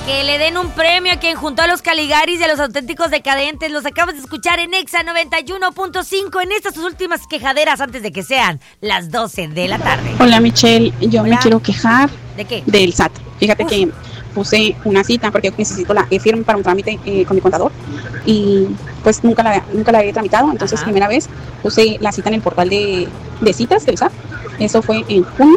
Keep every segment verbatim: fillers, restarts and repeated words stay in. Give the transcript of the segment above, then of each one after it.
Que le den un premio a quien juntó a los Caligaris y a los auténticos decadentes. Los acabas de escuchar en Exa noventa y uno punto cinco en estas sus últimas quejaderas antes de que sean las doce de la tarde. Hola Michelle, yo Hola. me quiero quejar. ¿De qué? Del S A T. Fíjate Uf. que puse una cita porque necesito la firma para un trámite eh, con mi contador y pues nunca la, nunca la he tramitado. Entonces, Ajá. primera vez puse la cita en el portal de, de citas del S A T. Eso fue en junio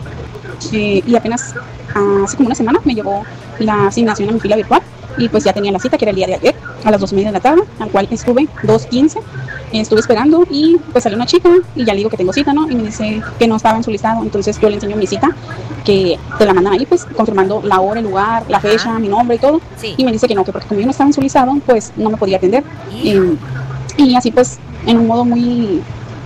eh, y apenas hace como una semana me llegó la asignación a mi fila virtual y pues ya tenía la cita, que era el día de ayer a las dos y media de la tarde, al cual estuve dos quince, eh, estuve esperando y pues salió una chica y ya le digo que tengo cita, ¿no? Y me dice que no estaba en su listado. Entonces yo le enseño mi cita, que te la mandan ahí pues confirmando la hora, el lugar, la fecha, Ajá. mi nombre y todo. Sí. Y me dice que no, que porque como yo no estaba en su listado pues no me podía atender. Hijo. Eh, y así pues en un modo muy,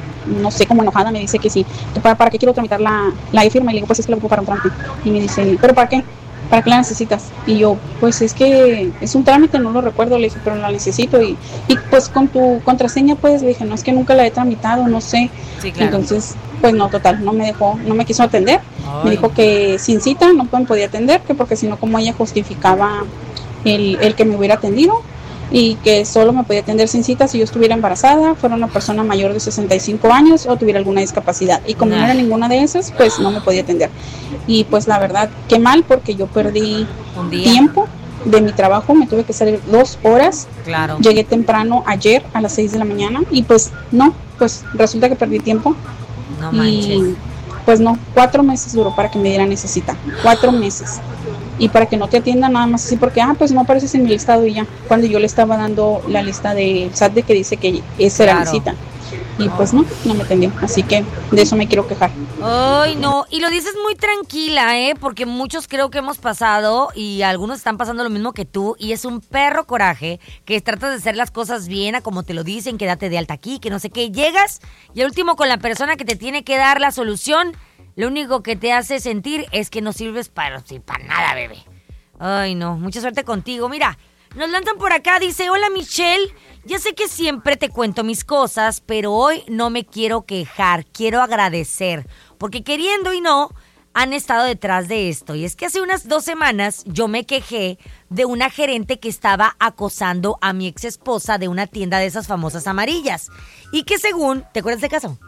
no sé, como enojada, me dice que sí, que para, para qué quiero tramitar la, la e-firma. Y le digo, pues es que la ocupo para un trámite. Y me dice, ¿pero para qué? ¿Para qué la necesitas? Y yo, pues es que es un trámite, no lo recuerdo. Le dije, pero la necesito. Y, y pues con tu contraseña, pues le dije, no, es que nunca la he tramitado, no sé. Sí, claro. Entonces, pues no, total, no me dejó, no me quiso atender. Ay. Me dijo que sin cita no me podía atender, que porque si no, como ella justificaba el, el que me hubiera atendido, y que solo me podía atender sin cita si yo estuviera embarazada, fuera una persona mayor de sesenta y cinco años o tuviera alguna discapacidad. Y como Nah. no era ninguna de esas, pues no me podía atender. Y pues la verdad, qué mal, porque yo perdí Un día. tiempo de mi trabajo, me tuve que salir dos horas, Claro. llegué temprano ayer a las seis de la mañana y pues no, pues resulta que perdí tiempo. No Y manches. pues no, cuatro meses duró para que me dieran esa cita, cuatro meses. Y para que no te atiendan nada más así porque, ah, pues no apareces en mi listado y ya. Cuando yo le estaba dando la lista del S A T de que dice que esa era Claro. mi cita. Y pues no, no me atendió. Así que de eso me quiero quejar. Ay, no. Y lo dices muy tranquila, ¿eh? Porque muchos creo que hemos pasado y algunos están pasando lo mismo que tú. Y es un perro coraje que tratas de hacer las cosas bien a como te lo dicen, que date de alta aquí, que no sé qué. Llegas y al último con la persona que te tiene que dar la solución, lo único que te hace sentir es que no sirves para, sí, para nada, bebé. Ay, no. Mucha suerte contigo. Mira, nos lanzan por acá. Dice, hola, Michelle. Ya sé que siempre te cuento mis cosas, pero hoy no me quiero quejar. Quiero agradecer. Porque queriendo y no, han estado detrás de esto. Y es que hace unas dos semanas yo me quejé de una gerente que estaba acosando a mi ex esposa de una tienda de esas famosas amarillas. Y que según... ¿Te acuerdas de caso?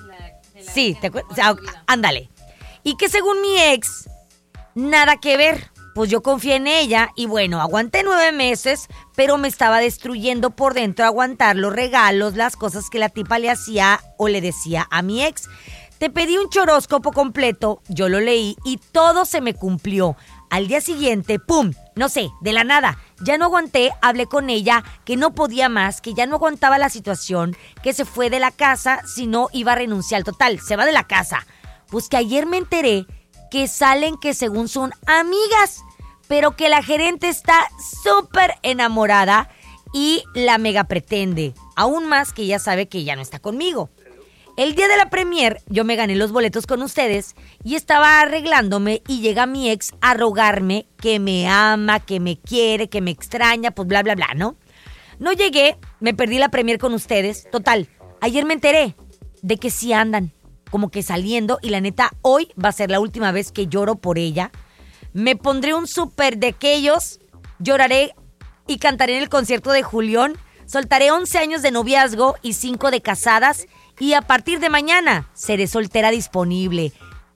Sí, te acuerdas. O sea, ándale. Y que según mi ex, nada que ver. Pues yo confié en ella y bueno, aguanté nueve meses, pero me estaba destruyendo por dentro aguantar los regalos, las cosas que la tipa le hacía o le decía a mi ex. Te pedí un choróscopo completo, yo lo leí y todo se me cumplió. Al día siguiente, ¡pum! No sé, de la nada. Ya no aguanté, hablé con ella, que no podía más, que ya no aguantaba la situación, que se fue de la casa, si no iba a renunciar. Total, se va de la casa. Pues que ayer me enteré que salen que según son amigas, pero que la gerente está súper enamorada y la mega pretende. Aún más que ella sabe que ya no está conmigo. El día de la premier yo me gané los boletos con ustedes y estaba arreglándome y llega mi ex a rogarme que me ama, que me quiere, que me extraña, pues bla, bla, bla, ¿no? No llegué, me perdí la premier con ustedes. Total, ayer me enteré de que sí andan, como que saliendo, y la neta, hoy va a ser la última vez que lloro por ella. Me pondré un súper de aquellos, lloraré y cantaré en el concierto de Julián, soltaré once años de noviazgo y cinco de casadas, y a partir de mañana seré soltera disponible.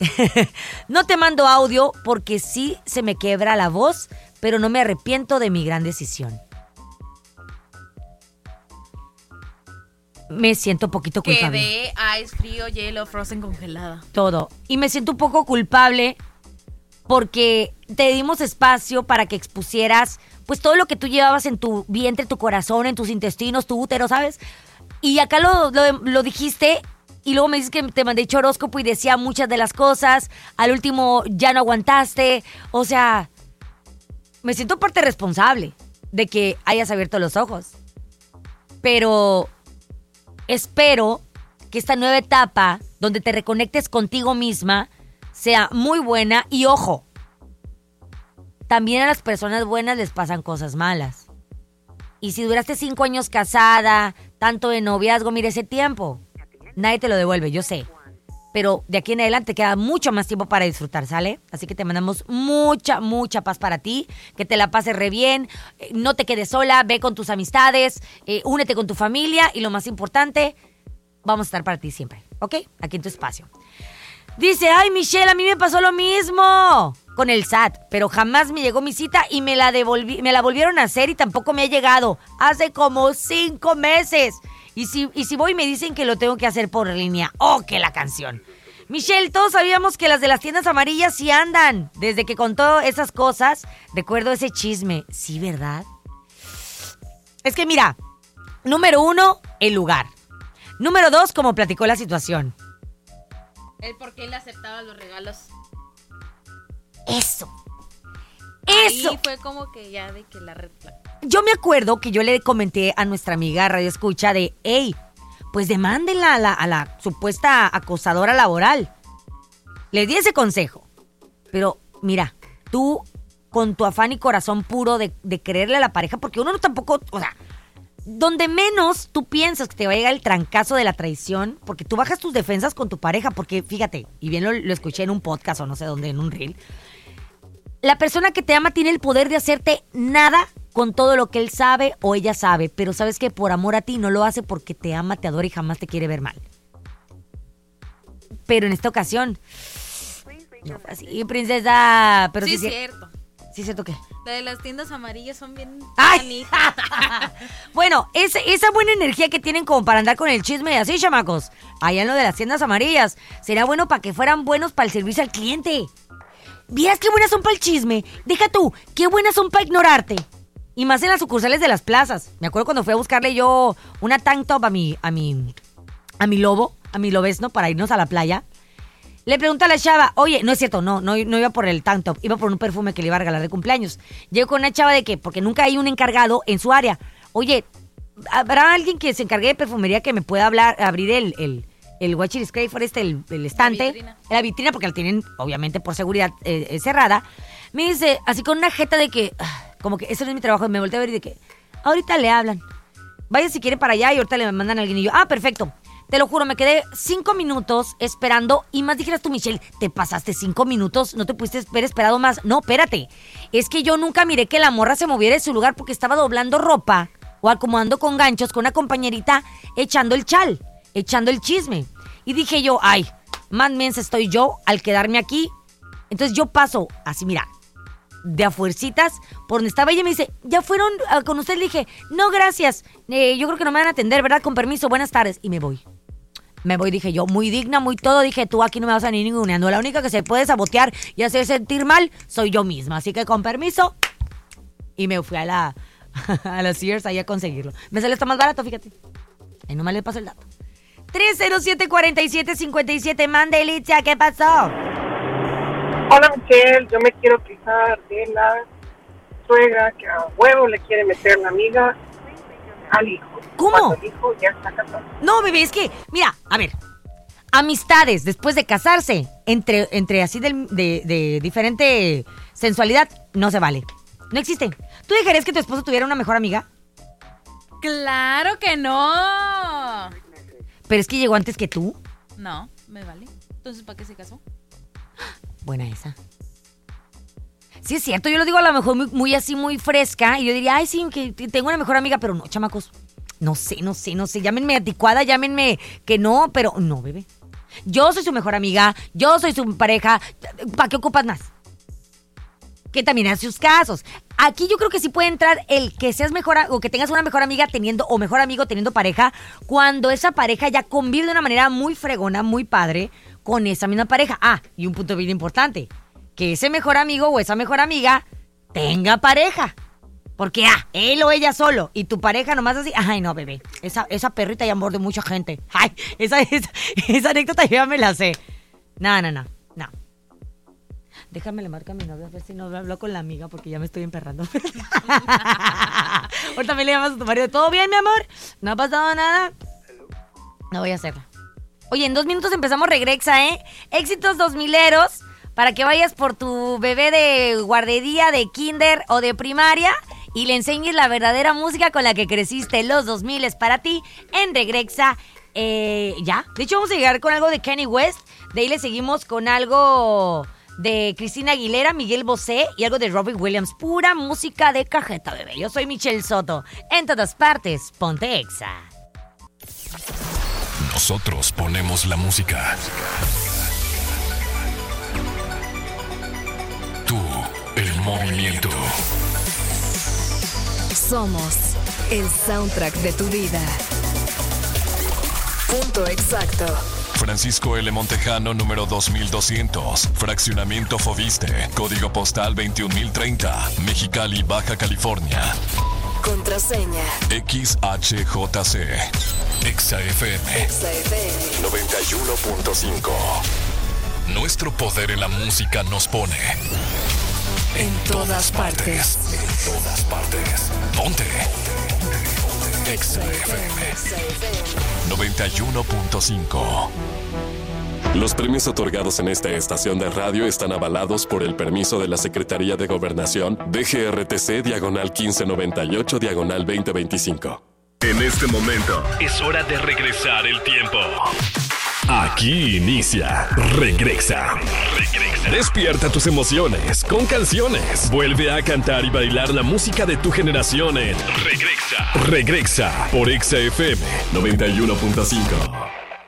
No te mando audio porque sí se me quiebra la voz, pero no me arrepiento de mi gran decisión. Me siento un poquito culpable. Quedé ice, frío, hielo, frozen, congelada. Todo. Y me siento un poco culpable porque te dimos espacio para que expusieras pues todo lo que tú llevabas en tu vientre, tu corazón, en tus intestinos, tu útero, ¿sabes? Y acá lo, lo, lo dijiste y luego me dices que te mandé choróscopo y decía muchas de las cosas. Al último ya no aguantaste. O sea, me siento parte responsable de que hayas abierto los ojos. Pero espero que esta nueva etapa donde te reconectes contigo misma sea muy buena. Y ojo, también a las personas buenas les pasan cosas malas. Y si duraste cinco años casada, tanto de noviazgo, mire ese tiempo, nadie te lo devuelve, yo sé. pero de aquí en adelante queda mucho más tiempo para disfrutar, ¿sale? Así que te mandamos mucha, mucha paz para ti, que te la pases re bien, eh, no te quedes sola, ve con tus amistades, eh, únete con tu familia y lo más importante, vamos a estar para ti siempre, ¿ok? Aquí en tu espacio. Dice, ay, Michelle, a mí me pasó lo mismo con el S A T, pero jamás me llegó mi cita y me la devolví, me la volvieron a hacer y tampoco me ha llegado. Hace como cinco meses. Y si, y si voy me dicen que lo tengo que hacer por línea. ¡Oh, que la canción! Michelle, todos sabíamos que las de las tiendas amarillas sí andan. Desde que contó esas cosas, recuerdo ese chisme. Sí, ¿verdad? Es que mira, número uno, el lugar. Número dos, como platicó la situación. El por qué le aceptaba los regalos. Eso. Eso. Eso. Y fue como que ya de que la red flag. Yo me acuerdo que yo le comenté a nuestra amiga Radio Escucha de, hey, pues demándenla a la, a la supuesta acosadora laboral. Le di ese consejo. Pero mira, tú con tu afán y corazón puro de, de creerle a la pareja, porque uno no tampoco, o sea, donde menos tú piensas que te va a llegar el trancazo de la traición, porque tú bajas tus defensas con tu pareja, porque fíjate, y bien lo, lo escuché en un podcast o no sé dónde, en un reel, la persona que te ama tiene el poder de hacerte nada con todo lo que él sabe o ella sabe, pero sabes que por amor a ti no lo hace porque te ama, te adora y jamás te quiere ver mal. Pero en esta ocasión, no fue así, princesa, pero sí, sí es cierto. ¿Sí cierto qué? La de las tiendas amarillas son bien ¡ay! canijas. Bueno, ese, esa buena energía que tienen como para andar con el chisme y así, chamacos, allá en lo de las tiendas amarillas, será bueno para que fueran buenos para el servicio al cliente. ¿Vieras qué buenas son para el chisme? Deja tú, qué buenas son para ignorarte. Y más en las sucursales de las plazas. Me acuerdo cuando fui a buscarle yo una tank top a mi, a mi, a mi lobo, a mi lobesno, para irnos a la playa. Le pregunto a la chava, oye, no es cierto, no, no, no iba por el tank top, iba por un perfume que le iba a regalar de cumpleaños. Llego con una chava de que, porque nunca hay un encargado en su área. Oye, ¿habrá alguien que se encargue de perfumería que me pueda hablar, abrir el, el, el Watcher Scraper, este, el, el estante? La vitrina. La vitrina, porque la tienen, obviamente, por seguridad eh, eh, cerrada. Me dice, así con una jeta de que, como que eso no es mi trabajo, me volteé a ver y de que, ahorita le hablan. Vaya si quiere para allá y ahorita le mandan a alguien y yo, ah, perfecto. Te lo juro, me quedé cinco minutos esperando y más dijeras tú, Michelle, te pasaste cinco minutos, no te pudiste haber esperado más. No, espérate, es que yo nunca miré que la morra se moviera de su lugar porque estaba doblando ropa o acomodando con ganchos con una compañerita echando el chal, echando el chisme. Y dije yo, ay, más mensa estoy yo al quedarme aquí. Entonces yo paso así, mira, de a fuercitas, por donde estaba ella me dice, ¿ya fueron uh, con usted? Le dije, no, gracias, eh, yo creo que no me van a atender, ¿verdad? Con permiso, buenas tardes. Y me voy. Me voy, dije yo, muy digna, muy todo. Dije, tú aquí no me vas a ni ninguneando. La única que se puede sabotear y hacer sentir mal soy yo misma. Así que con permiso. Y me fui a la, a la Sears ahí a conseguirlo. Me sale hasta más barato, fíjate. Ahí nomás le paso el dato. tres cero siete, cuatro siete cinco siete. Mande, Licha, ¿qué pasó? Hola, Michelle. Yo me quiero quejar de la suegra que a huevo le quiere meter la amiga al hijo. ¿Cómo? Cuando el hijo ya está casado. No, bebé, es que, mira, a ver, amistades después de casarse, entre, entre así de, de, de diferente sensualidad, no se vale. No existen. ¿Tú dejarías que tu esposo tuviera una mejor amiga? ¡Claro que no! Pero es que llegó antes que tú. No, me vale. Entonces, ¿para qué se casó? Buena esa. Sí, es cierto, yo lo digo a lo mejor muy, muy así, muy fresca. Y yo diría, ay, sí, que tengo una mejor amiga, pero no, chamacos. No sé, no sé, no sé. Llámenme anticuada, llámenme que no, pero no, bebé. Yo soy su mejor amiga, yo soy su pareja. ¿Para qué ocupas más? Que también hay sus casos. Aquí yo creo que sí puede entrar el que seas mejor o que tengas una mejor amiga teniendo o mejor amigo teniendo pareja, cuando esa pareja ya convive de una manera muy fregona, muy padre con esa misma pareja. Ah, y un punto bien importante, que ese mejor amigo o esa mejor amiga tenga pareja. Porque, ah, él o ella solo y tu pareja nomás así. Ay, no, bebé, esa, esa perrita ya mordió mucha gente. Ay, esa, esa, esa anécdota ya me la sé. No, no, no, no. Déjame le marco a mi novia a ver si no habló con la amiga porque ya me estoy emperrando. Ahorita me le llamas a tu marido. ¿Todo bien, mi amor? ¿No ha pasado nada? No voy a hacerla. Oye, en dos minutos empezamos Regrexa, ¿eh? Éxitos dos mileros para que vayas por tu bebé de guardería, de kinder o de primaria y le enseñes la verdadera música con la que creciste. Los dos miles para ti en Regrexa Eh, ya. De hecho, vamos a llegar con algo de Kanye West. De ahí le seguimos con algo de Cristina Aguilera, Miguel Bosé y algo de Robbie Williams. Pura música de cajeta, bebé. Yo soy Michelle Soto. En todas partes, ponte Exa. Nosotros ponemos la música. Tú, el movimiento. Somos el soundtrack de tu vida. Punto exacto. Francisco L. Montejano, número dos mil doscientos. Fraccionamiento Foviste. Código postal veintiún mil treinta. Mexicali, Baja California. Contraseña. X H J C. Exa F M. Exa F M. noventa y uno punto cinco. Nuestro poder en la música nos pone en, en todas partes. partes. En todas partes. Ponte. Exa F M. noventa y uno punto cinco. Los premios otorgados en esta estación de radio están avalados por el permiso de la Secretaría de Gobernación D G R T C diagonal quince noventa y ocho diagonal veinte veinticinco. En este momento es hora de regresar el tiempo. Aquí inicia Regresa. Regresa. Despierta tus emociones con canciones. Vuelve a cantar y bailar la música de tu generación en Regresa. Regresa por Exa F M noventa y uno punto cinco.